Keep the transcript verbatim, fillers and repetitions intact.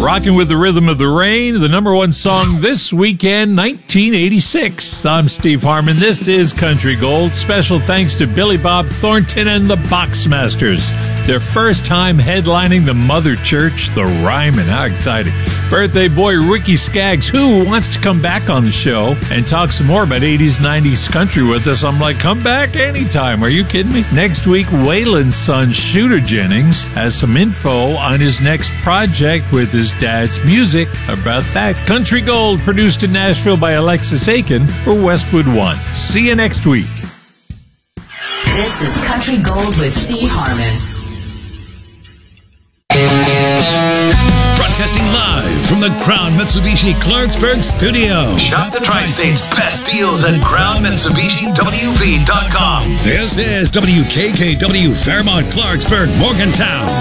Rocking with the Rhythm of the Rain, the number one song this weekend, nineteen eighty-six. I'm Steve Harmon. This is Country Gold. Special thanks to Billy Bob Thornton and the Boxmasters. Their first time headlining the Mother Church, the Ryman. How exciting. Birthday boy Ricky Skaggs, who wants to come back on the show and talk some more about eighties, nineties country with us. I'm like, come back anytime. Are you kidding me? Next week, Waylon's son, Shooter Jennings, has some info on his next project with his dad's music. About that, Country Gold, produced in Nashville by Alexis Aiken for Westwood One. See you next week. This is Country Gold with Steve Harmon. Broadcasting live from the Crown Mitsubishi Clarksburg studio. Shop the Tri-State's best deals at Crown Mitsubishi W V dot com. This is W K K W Fairmont Clarksburg Morgantown.